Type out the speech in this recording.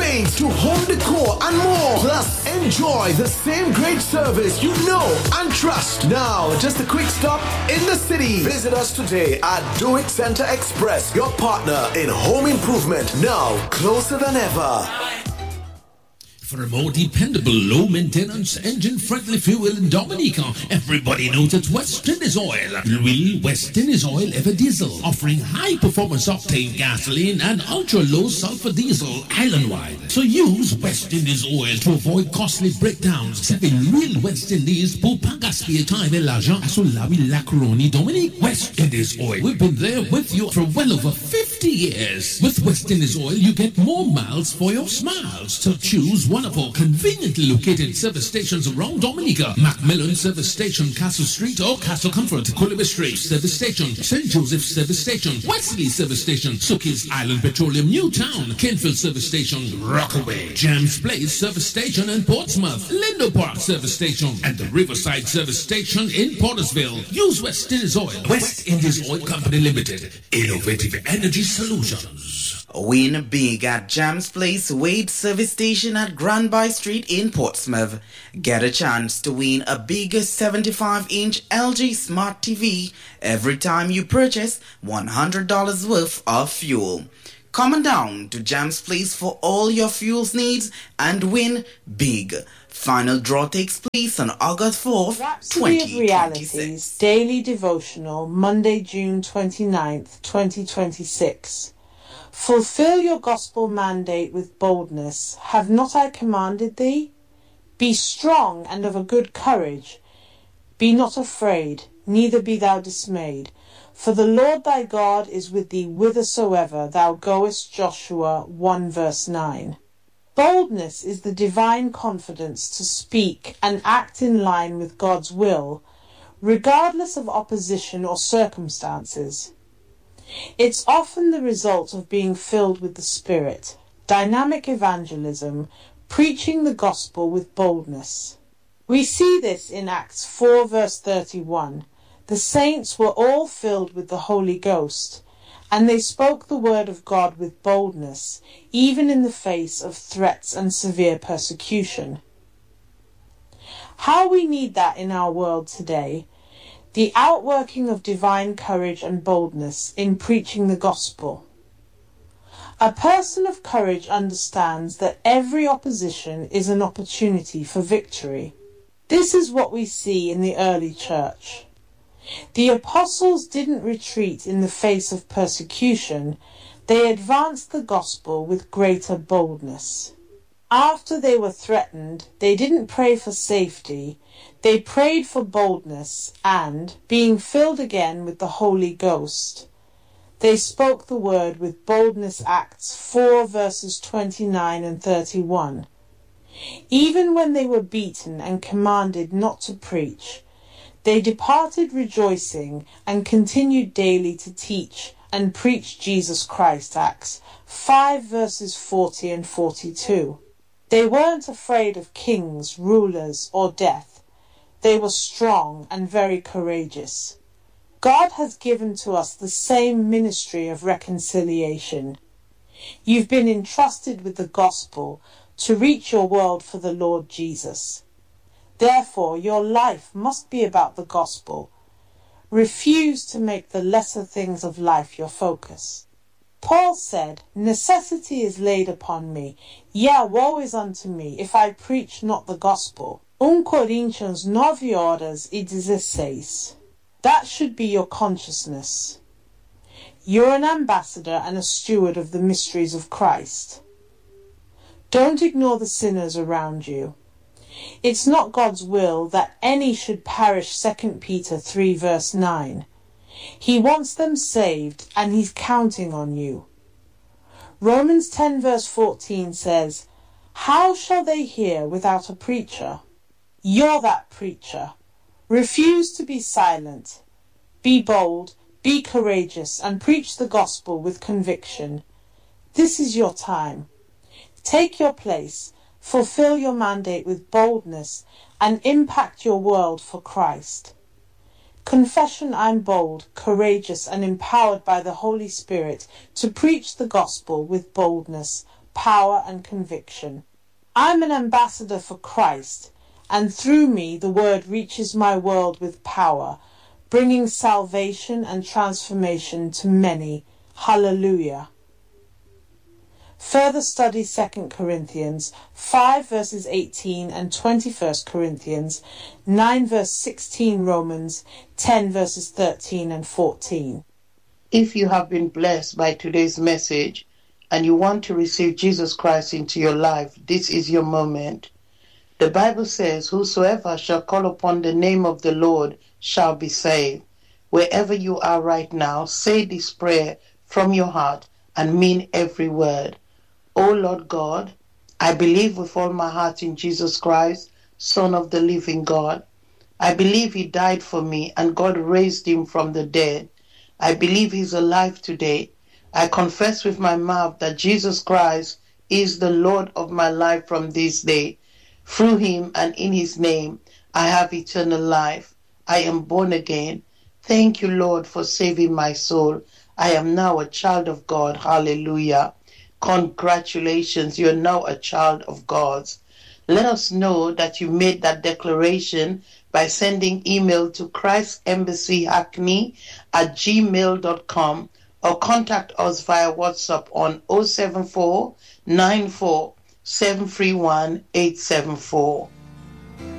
paints to home decor and more. Plus, enjoy the same great service you know and trust. Now, just a quick stop in the city. Visit us today at Do It Center Express, your partner in home improvement. Now, closer than ever. For a more dependable, low-maintenance, engine-friendly fuel in Dominica, everybody knows it's West Indies Oil. Real West Indies Oil Ever Diesel, offering high-performance octane gasoline and ultra-low sulfur diesel island-wide. So use West Indies Oil to avoid costly breakdowns. Serving real West Indies pour pas gaspiller time et l'argent à son lavi Lacroni Dominique. West Indies Oil. We've been there with you for well over 50 years. With West Indies Oil, you get more miles for your smiles. So choose one of our conveniently located service stations around Dominica. Macmillan Service Station, Castle Street, or Castle Comfort, Coolibah Street Service Station, St. Joseph Service Station, Wesley Service Station, Sookies Island Petroleum Newtown, Kenfield Service Station, Rockaway, James Place Service Station in Portsmouth, Lindo Park Service Station, and the Riverside Service Station in Portersville. Use West Indies Oil. West Indies Oil Company Limited. Innovative energy solutions. Win big at James Place Wade Service Station at Granby Street in Portsmouth. Get a chance to win a big 75-inch LG Smart TV every time you purchase $100 worth of fuel. Come on down to James Place for all your fuels needs and win big. Final draw takes place on August 4th, Rhapsody of Realities Daily Devotional, Monday, June 29th, 2026. Fulfill your gospel mandate with boldness. Have not I commanded thee? Be strong and of a good courage. Be not afraid, neither be thou dismayed. For the Lord thy God is with thee whithersoever thou goest. Joshua 1 verse 9. Boldness is the divine confidence to speak and act in line with God's will, regardless of opposition or circumstances. It's often the result of being filled with the Spirit, dynamic evangelism, preaching the gospel with boldness. We see this in Acts 4 verse 31. The saints were all filled with the Holy Ghost, and they spoke the word of God with boldness, even in the face of threats and severe persecution. How we need that in our world today. The outworking of divine courage and boldness in preaching the gospel. A person of courage understands that every opposition is an opportunity for victory. This is what we see in the early church. The apostles didn't retreat in the face of persecution, they advanced the gospel with greater boldness. After they were threatened, they didn't pray for safety, they prayed for boldness and, being filled again with the Holy Ghost, they spoke the word with boldness. Acts 4 verses 29 and 31. Even when they were beaten and commanded not to preach, they departed rejoicing and continued daily to teach and preach Jesus Christ. Acts 5 verses 40 and 42. They weren't afraid of kings, rulers, or death. They were strong and very courageous. God has given to us the same ministry of reconciliation. You've been entrusted with the gospel to reach your world for the Lord Jesus. Therefore, your life must be about the gospel. Refuse to make the lesser things of life your focus. Paul said, necessity is laid upon me, yea, woe is unto me, if I preach not the gospel. 1 Coríntios 9 horas e 16. That should be your consciousness. You're an ambassador and a steward of the mysteries of Christ. Don't ignore the sinners around you. It's not God's will that any should perish. 2 Peter 3 verse 9. He wants them saved and he's counting on you. Romans 10 verse 14 says, how shall they hear without a preacher? You're that preacher. Refuse to be silent. Be bold, be courageous, and preach the gospel with conviction. This is your time. Take your place, fulfill your mandate with boldness, and impact your world for Christ. Confession: I'm bold, courageous, and empowered by the Holy Spirit to preach the gospel with boldness, power and conviction. I'm an ambassador for Christ, and through me the word reaches my world with power, bringing salvation and transformation to many. Hallelujah. Further study 2 Corinthians 5 verses 18 and 21 Corinthians 9 verse 16, Romans 10 verses 13 and 14. If you have been blessed by today's message and you want to receive Jesus Christ into your life, this is your moment. The Bible says, whosoever shall call upon the name of the Lord shall be saved. Wherever you are right now, say this prayer from your heart and mean every word. O Lord God, I believe with all my heart in Jesus Christ, Son of the living God. I believe he died for me and God raised him from the dead. I believe he's alive today. I confess with my mouth that Jesus Christ is the Lord of my life from this day. Through him and in his name, I have eternal life. I am born again. Thank you, Lord, for saving my soul. I am now a child of God. Hallelujah. Congratulations, you're now a child of God's. Let us know that you made that declaration by sending email to christembassyhackney@gmail.com or contact us via WhatsApp on 074 94 731 874.